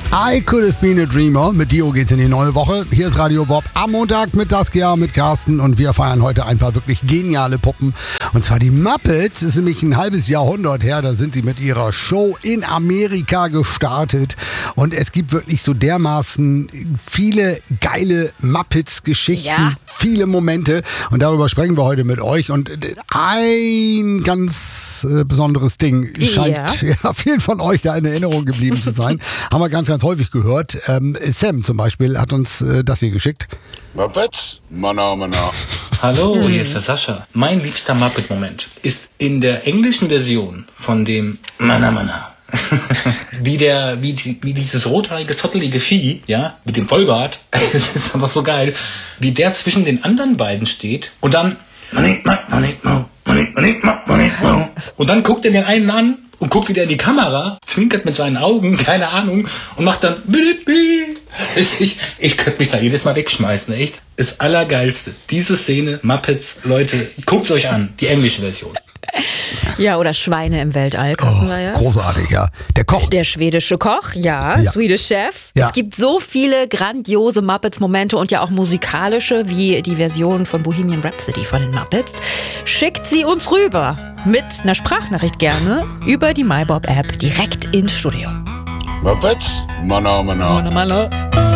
I Could Have Been a Dreamer. Mit Dio geht's in die neue Woche. Hier ist Radio Bob am Montag mit Saskia, mit Carsten und wir feiern heute ein paar wirklich geniale Puppen. Und zwar die Muppets. Das ist nämlich ein halbes Jahrhundert her. Da sind sie mit ihrer Show in Amerika gestartet. Und es gibt wirklich so dermaßen viele geile Muppets-Geschichten, viele Momente. Und darüber sprechen wir heute mit euch. Und ein ganz besonderes Ding scheint vielen von euch da in Erinnerung geblieben zu sein. Haben wir ganz häufig gehört. Sam zum Beispiel hat uns das hier geschickt. Muppets? Mana. Hallo, hier ist der Sascha. Mein liebster Muppet-Moment ist in der englischen Version von dem Mana. wie dieses rothaarige, zottelige Vieh, ja, mit dem Vollbart, es ist einfach so geil, wie der zwischen den anderen beiden steht und dann und dann guckt er den einen an und guckt wieder in die Kamera, zwinkert mit seinen Augen, keine Ahnung, und macht dann ich könnte mich da jedes Mal wegschmeißen, echt. Das Allergeilste. Diese Szene, Muppets, Leute, guckt's euch an, die englische Version. Ja, oder Schweine im Weltall. Großartig, ja. Der Koch. Der schwedische Koch, Swedish Chef. Ja. Es gibt so viele grandiose Muppets-Momente und ja auch musikalische, wie die Version von Bohemian Rhapsody von den Muppets. Schickt sie uns rüber mit einer Sprachnachricht gerne über die MyBob-App direkt ins Studio. Muppets? Mana.